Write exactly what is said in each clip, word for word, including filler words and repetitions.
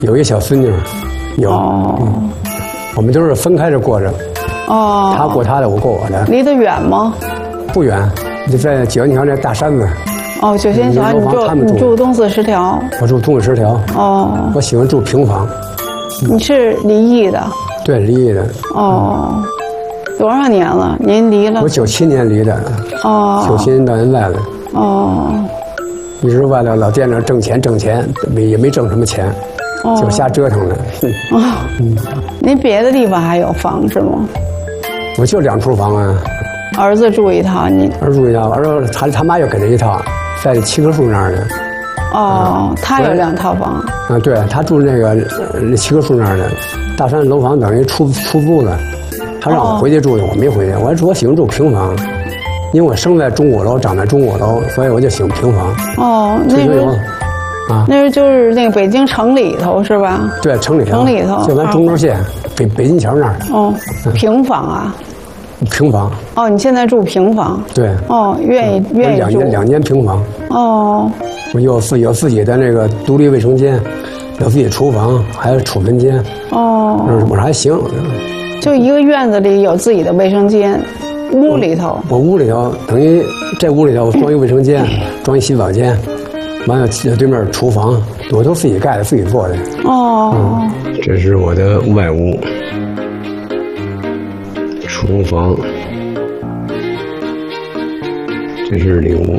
有一个小孙女，有。 哦。 嗯，我们都是分开着过着。 哦。 他过他的，我过我的。 离得远吗？ 不远，就在九仙桥那大山子。 哦，九仙桥，你住你住东四十条。 我住东四十条。 哦。 我喜欢住平房。 你是离异的？ 对，离异的。 哦。多少年了？您离了？ 我九七年离的。 哦。 九七年到现在了。 哦。 一直为了老惦着挣钱挣钱，没也没挣什么钱，哦、就瞎折腾了。 哦，嗯，您别的地方还有房是吗？ 我就两处房啊。 儿子住一套，你儿子住一套，儿子他他妈又给他一套，在七棵树那儿的。 哦，嗯、他有两套房。 啊，对他住那个那七棵树那儿的，大山楼房等于出出租的。他让我回去住去，哦、我没回去，我还说我喜欢住平房。因为我生在钟鼓楼，长在钟鼓楼，所以我就喜欢平房。 哦，那时候啊，那时候就是那个北京城里头是吧？ 对，城里头。 城里头， 就咱中轴线、啊、北北京桥那儿。 哦，平房啊。 平房。 哦，你现在住平房？ 对。 哦，愿意愿意住。 两间两间平房。 哦。 我有自有自己的那个独立卫生间，有自己厨房，还有储存间。 哦。 我说还行。 就一个院子里有自己的卫生间。屋里头， 我屋里头等于这屋里头我装一卫生间，装一洗澡间，完了对面厨房，我都自己盖的，自己做的。 哦、 嗯，这是我的外屋，厨房，这是里屋。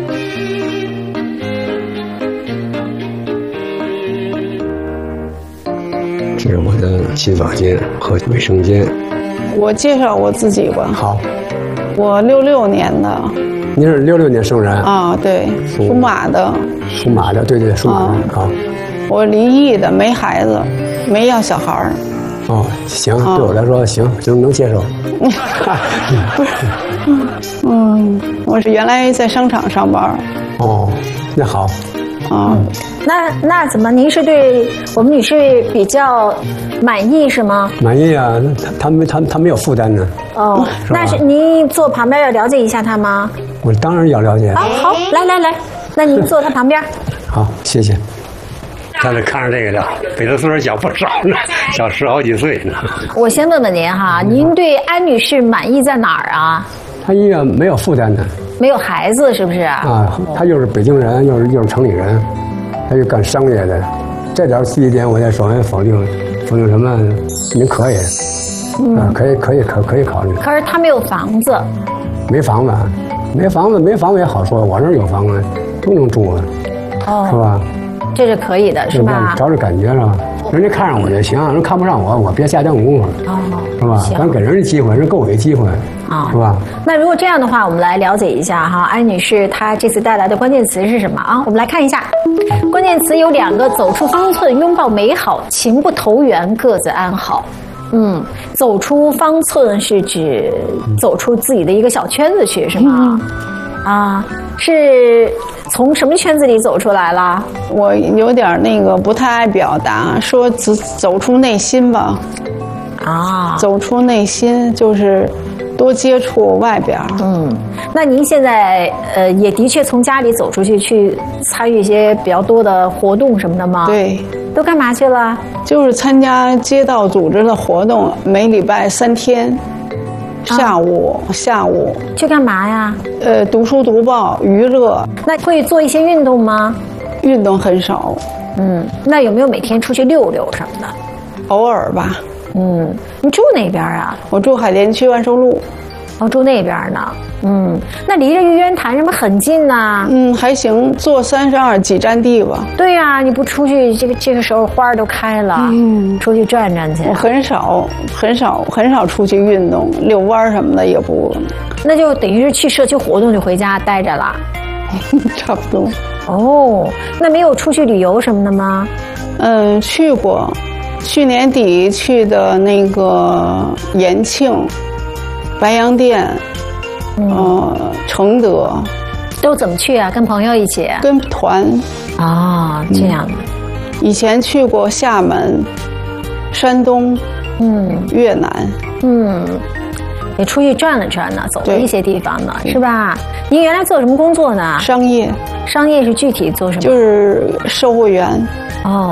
这是我的洗澡间和卫生间。 我介绍我自己吧。 好。 我六六年的。 您是六六年生人啊？对，属马的。 属马的，对对，属马的。好。 我离异的，没孩子，没要小孩儿。 哦，行，啊、对我来说行，就能接受。 不是，嗯，我是原来在商场上班。 哦，那好。 啊、嗯， 那那怎么？您是对我们女士比较满意是吗？ 满意啊，他他没他他没有负担呢。 哦，是那是您坐旁边要了解一下他吗？ 我当然要了解。 啊，好，来来来，那您坐他旁边。 好，谢谢。他这看着这个了，比他岁数小不少呢，小十好几岁呢。 我先问问您哈，您对安女士满意在哪儿啊？ 她一个没有负担的。没有孩子是不是啊？ 啊，他又是北京人，又是又是城里人，他又干商业的，这点第一点我也首先否定，否定什么？您可以，嗯、啊，可以可以可可以考虑。 可是他没有房子， 没房子，没房子没房子也好说，我这儿有房子，都能住啊，哦，是吧？ 这是可以的，是吧？ 找着感觉是吧？人家看上我就行，人看不上我，我别下耽误功夫，哦，是吧？咱给人家机会，人给我一机会，啊，是吧？ 那如果这样的话，我们来了解一下哈，安女士她这次带来的关键词是什么啊？我们来看一下，关键词有两个：走出方寸，拥抱美好，情不投缘，各自安好。嗯，走出方寸是指走出自己的一个小圈子去，是吗？嗯、啊，是从什么圈子里走出来了？ 我有点那个不太爱表达，说走走出内心吧。啊，走出内心就是多接触外边。 嗯，那您现在呃也的确从家里走出去，去参与一些比较多的活动什么的吗？ 对。 都干嘛去了？ 就是参加街道组织的活动，每礼拜三天，下午、啊、下午去干嘛呀？ 呃，读书读报，娱乐。 那会做一些运动吗？ 运动很少。 嗯，那有没有每天出去溜溜什么的？ 偶尔吧。 嗯，你住哪边啊？ 我住海淀区万寿路。 哦，住那边呢。嗯，那离着玉渊潭什么很近呐、啊？ 嗯，还行，坐三十二几站地吧。 对呀、啊，你不出去，这个这个时候花都开了，嗯，出去转转去。 我很少很少很少出去运动，遛弯什么的也不。 那就等于是去社区活动就回家待着了， 差不多。 哦，那没有出去旅游什么的吗？ 嗯，去过，去年底去的那个延庆。白洋淀，嗯、呃，承德， 都怎么去啊？跟朋友一起？ 跟团。 哦，这样的、 嗯。以前去过厦门、山东，嗯，越南， 嗯，也出去转了转呢，走了一些地方呢，是吧？您原来做什么工作呢？ 商业。 商业是具体做什么？ 就是售货员。 哦，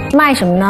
卖什么呢？